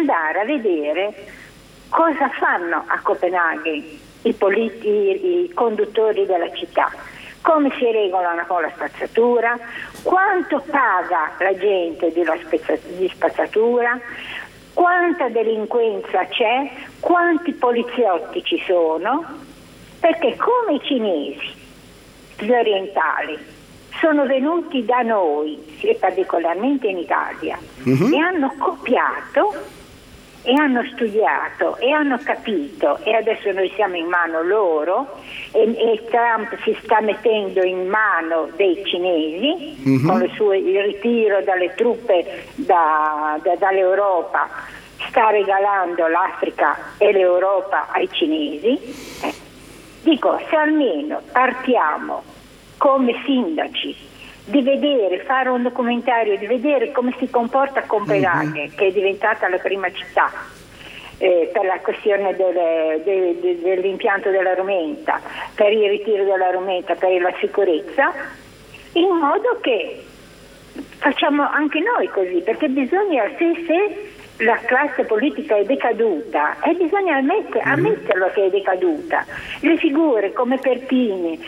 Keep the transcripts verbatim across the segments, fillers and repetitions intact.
andare a vedere cosa fanno a Copenaghen i, politi- i conduttori della città, come si regolano con la spazzatura, quanto paga la gente di, la spezza- di spazzatura, quanta delinquenza c'è, quanti poliziotti ci sono, perché come i cinesi, gli orientali, sono venuti da noi, e particolarmente in Italia, mm-hmm. e hanno copiato e hanno studiato e hanno capito, e adesso noi siamo in mano loro e, e Trump si sta mettendo in mano dei cinesi, mm-hmm. con il suo il ritiro dalle truppe da, da, dall'Europa, sta regalando l'Africa e l'Europa ai cinesi. Eh. Dico, se almeno partiamo come sindaci di vedere, fare un documentario, di vedere come si comporta Copenaghen, mm-hmm. che è diventata la prima città eh, per la questione delle, de, de, dell'impianto della Rumenta, per il ritiro della Rumenta, per la sicurezza, in modo che facciamo anche noi così, perché bisogna, se, se la classe politica è decaduta e bisogna ammettere, ammetterlo che è decaduta. Le figure come Pertini,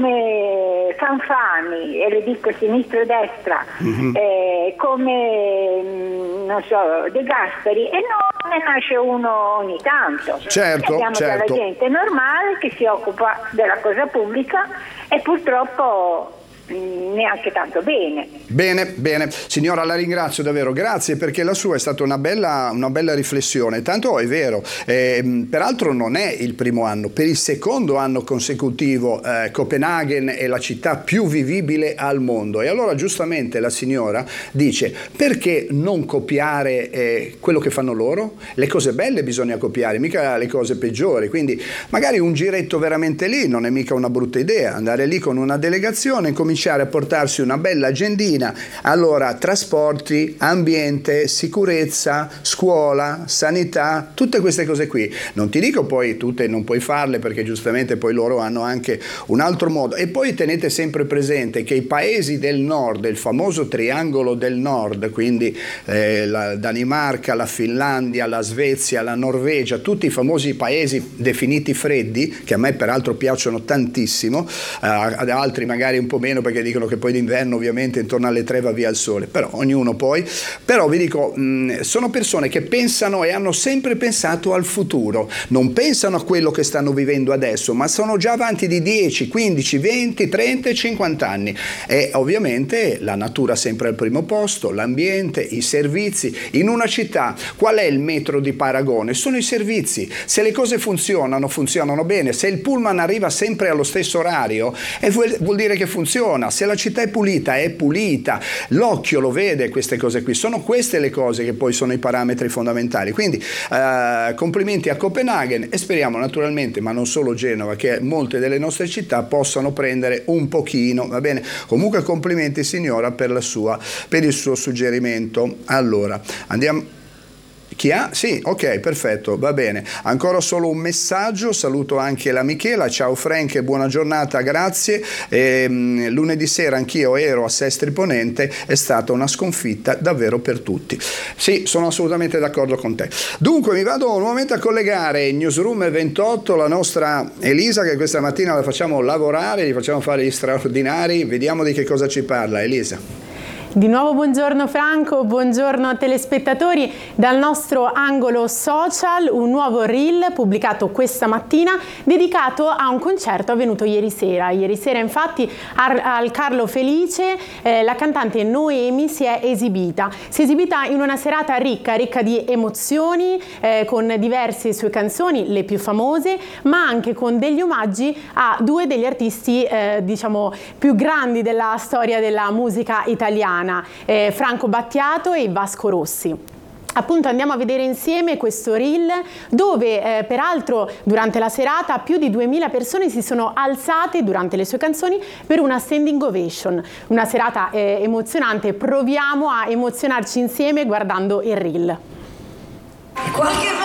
come Fanfani, e le dico sinistra e destra, mm-hmm. eh, come non so, De Gasperi, e non ne nasce uno ogni tanto. Certo, abbiamo certo. della gente normale che si occupa della cosa pubblica e purtroppo neanche tanto bene. Bene, bene. Signora, la ringrazio davvero, grazie, perché la sua è stata una bella, una bella riflessione. Tanto è vero, eh, peraltro non è il primo anno, per il secondo anno consecutivo eh, Copenaghen è la città più vivibile al mondo. E allora giustamente la signora dice: perché non copiare eh, quello che fanno loro? Le cose belle bisogna copiare, mica le cose peggiori. Quindi magari un giretto veramente lì non è mica una brutta idea, andare lì con una delegazione, cominciare a portarsi una bella agendina. Allora, trasporti, ambiente, sicurezza, scuola, sanità, tutte queste cose qui. Non ti dico poi tutte non puoi farle, perché giustamente poi loro hanno anche un altro modo. E poi tenete sempre presente che i paesi del nord, il famoso triangolo del nord, quindi eh, la Danimarca, la Finlandia, la Svezia, la Norvegia, tutti i famosi paesi definiti freddi, che a me peraltro piacciono tantissimo, eh, ad altri magari un po' meno, perché dicono che poi d'inverno ovviamente intorno alle tre va via il sole, però ognuno poi, però vi dico, mh, sono persone che pensano e hanno sempre pensato al futuro, non pensano a quello che stanno vivendo adesso, ma sono già avanti di dieci, quindici, venti, trenta e cinquanta anni, e ovviamente la natura sempre al primo posto, l'ambiente, i servizi. In una città qual è il metro di paragone? Sono i servizi. Se le cose funzionano, funzionano bene. Se il pullman arriva sempre allo stesso orario, e vuol dire che funziona. Se la città è pulita, è pulita, l'occhio lo vede queste cose qui, sono queste le cose che poi sono i parametri fondamentali. Quindi eh, complimenti a Copenaghen, e speriamo naturalmente, ma non solo Genova, che molte delle nostre città possano prendere un pochino, va bene? Comunque complimenti signora per la sua, per il suo suggerimento. Allora, andiamo. Chi ha? Sì, ok, perfetto, va bene. Ancora solo un messaggio, saluto anche la Michela, ciao Frank e buona giornata, grazie. E, mh, lunedì sera anch'io ero a Sestri Ponente, è stata una sconfitta davvero per tutti. Sì, sono assolutamente d'accordo con te. Dunque mi vado nuovamente a collegare in Newsroom ventotto la nostra Elisa, che questa mattina la facciamo lavorare, gli facciamo fare gli straordinari, vediamo di che cosa ci parla. Elisa. Di nuovo buongiorno Franco, buongiorno telespettatori. Dal nostro angolo social un nuovo reel pubblicato questa mattina dedicato a un concerto avvenuto ieri sera. Ieri sera infatti al Carlo Felice eh, la cantante Noemi si è esibita. Si è esibita in una serata ricca, ricca di emozioni, eh, con diverse sue canzoni, le più famose, ma anche con degli omaggi a due degli artisti eh, diciamo più grandi della storia della musica italiana. Eh, Franco Battiato e Vasco Rossi. Appunto andiamo a vedere insieme questo reel dove eh, peraltro durante la serata più di duemila persone si sono alzate durante le sue canzoni per una standing ovation. Una serata eh, emozionante, proviamo a emozionarci insieme guardando il reel. Qualche